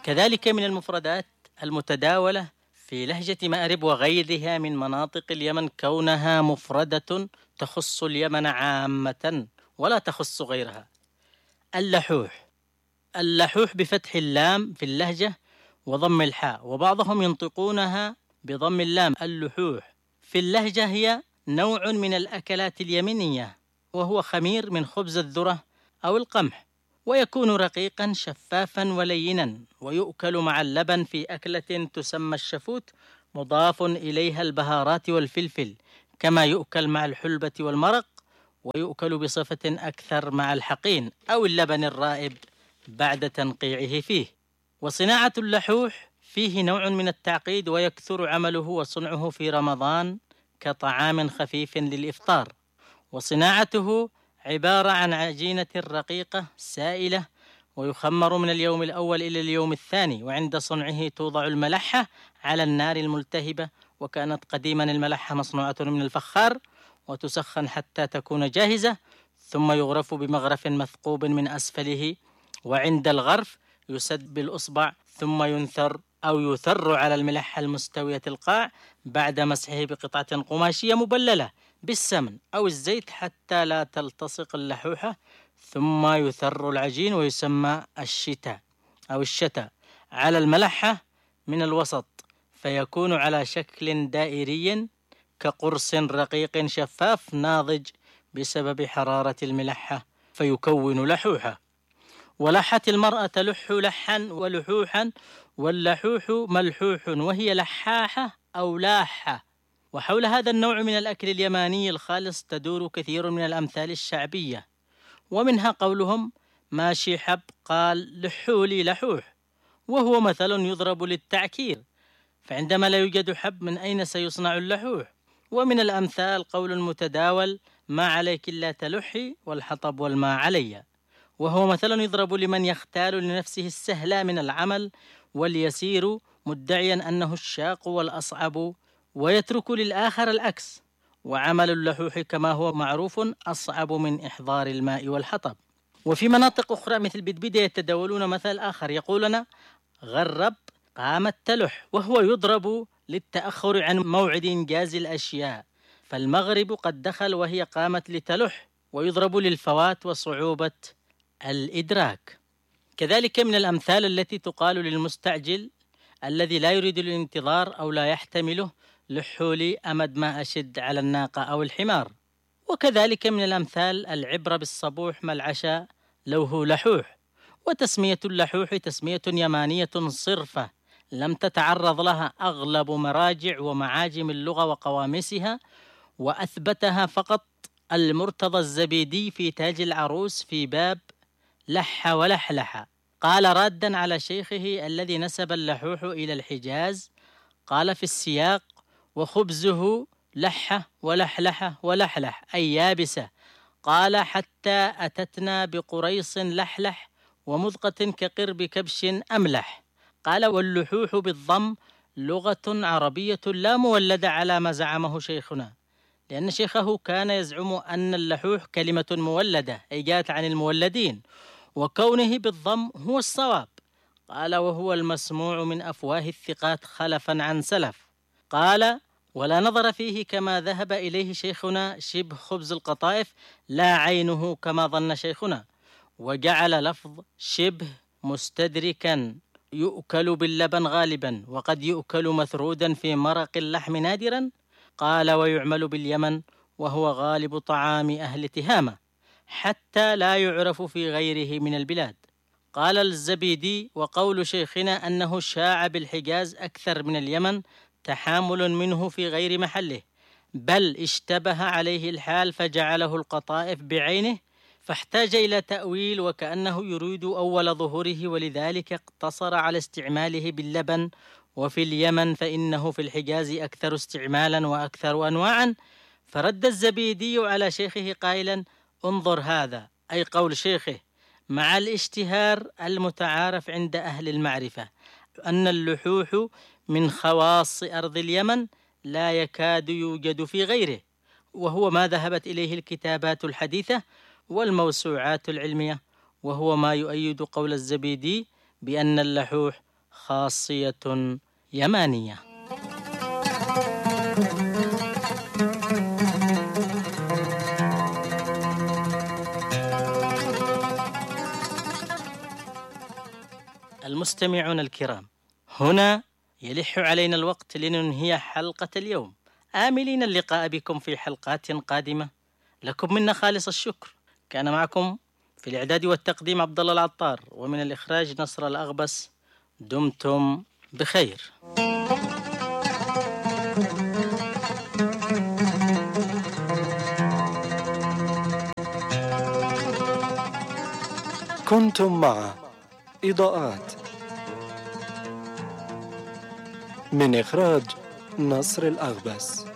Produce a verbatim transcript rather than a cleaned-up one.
كذلك من المفردات المتداولة في لهجة مأرب وغيرها من مناطق اليمن كونها مفردة تخص اليمن عامة ولا تخص غيرها. اللحوح، اللحوح بفتح اللام في اللهجة وضم الحاء، وبعضهم ينطقونها بضم اللام. اللحوح في اللهجة هي نوع من الأكلات اليمنية، وهو خمير من خبز الذرة أو القمح، ويكون رقيقا شفافا ولينا، ويؤكل مع اللبن في أكلة تسمى الشفوت، مضاف إليها البهارات والفلفل، كما يؤكل مع الحلبة والمرق، ويؤكل بصفة أكثر مع الحقين أو اللبن الرائب بعد تنقيعه فيه. وصناعة اللحوح فيه نوع من التعقيد، ويكثر عمله وصنعه في رمضان كطعام خفيف للإفطار. وصناعته عبارة عن عجينة رقيقة سائلة، ويخمر من اليوم الأول إلى اليوم الثاني، وعند صنعه توضع الملحة على النار الملتهبة، وكانت قديما الملحة مصنوعة من الفخار، وتسخن حتى تكون جاهزة، ثم يغرف بمغرف مثقوب من أسفله، وعند الغرف يسد بالأصبع ثم ينثر أو يثر على الملحة المستوية القاع بعد مسحه بقطعة قماشية مبللة بالسمن أو الزيت حتى لا تلتصق اللحوحة، ثم يثر العجين ويسمى الشتاء أو الشتاء على الملحة من الوسط، فيكون على شكل دائري كقرص رقيق شفاف ناضج بسبب حرارة الملحة، فيكون لحوحة. ولحت المرأة تلح لحا ولحوحا، واللحوح ملحوح وهي لحاحة أو لاحة. وحول هذا النوع من الأكل اليماني الخالص تدور كثير من الأمثال الشعبية، ومنها قولهم ماشي حب قال لحولي لحوح، وهو مثل يضرب للتعكير، فعندما لا يوجد حب من أين سيصنع اللحوح؟ ومن الأمثال قول المتداول ما عليك إلا تلحي والحطب والماء علي، وهو مثل يضرب لمن يختال لنفسه السهل من العمل واليسير مدعيا أنه الشاق والأصعب، ويترك للآخر العكس، وعمل اللحوح كما هو معروف أصعب من إحضار الماء والحطب. وفي مناطق أخرى مثل بدبدة يتداولون مثل آخر يقولون غرب قامت تلح، وهو يضرب للتأخر عن موعد إنجاز الأشياء، فالمغرب قد دخل وهي قامت لتلح، ويضرب للفوات وصعوبة الإدراك. كذلك من الأمثال التي تقال للمستعجل الذي لا يريد الانتظار أو لا يحتمله لحولي أمد ما أشد على الناقة أو الحمار. وكذلك من الأمثال العبرة بالصبوح ما العشاء لو هو لحوح. وتسمية اللحوح تسمية يمانية صرفة لم تتعرض لها أغلب مراجع ومعاجم اللغة وقواميسها، وأثبتها فقط المرتضى الزبيدي في تاج العروس في باب لح ولحلح. قال رادا على شيخه الذي نسب اللحوح إلى الحجاز، قال في السياق وخبزه لحة ولحلحة ولحلح أي يابسة، قال حتى أتتنا بقريص لحلح ومذقة كقرب كبش أملح. قال واللحوح بالضم لغة عربية لا مولدة على ما زعمه شيخنا، لأن شيخه كان يزعم أن اللحوح كلمة مولدة أي جاءت عن المولدين، وكونه بالضم هو الصواب. قال وهو المسموع من أفواه الثقات خلفا عن سلف. قال ولا نظر فيه كما ذهب إليه شيخنا شبه خبز القطائف لا عينه كما ظن شيخنا، وجعل لفظ شبه مستدركا يؤكل باللبن غالبا، وقد يؤكل مثرودا في مرق اللحم نادرا. قال ويعمل باليمن وهو غالب طعام أهل تهامة حتى لا يعرف في غيره من البلاد. قال الزبيدي وقول شيخنا أنه شاع بالحجاز أكثر من اليمن تحامل منه في غير محله، بل اشتبه عليه الحال فجعله القطائف بعينه، فاحتاج إلى تأويل وكأنه يريد أول ظهوره، ولذلك اقتصر على استعماله باللبن. وفي اليمن فإنه في الحجاز أكثر استعمالا وأكثر أنواعا. فرد الزبيدي على شيخه قائلا انظر هذا أي قول شيخه مع الاشتهار المتعارف عند أهل المعرفة أن اللحوح من خواص أرض اليمن لا يكاد يوجد في غيره، وهو ما ذهبت إليه الكتابات الحديثة والموسوعات العلمية، وهو ما يؤيد قول الزبيدي بأن اللحوح خاصية يمانية. المستمعون الكرام، هنا يلح علينا الوقت لننهي حلقة اليوم، آملين اللقاء بكم في حلقات قادمة. لكم منا خالص الشكر. كان معكم في الإعداد والتقديم عبد الله العطار، ومن الإخراج نصر الأغبس. دمتم بخير. كنتم مع إضاءات من إخراج نصر الأغبس.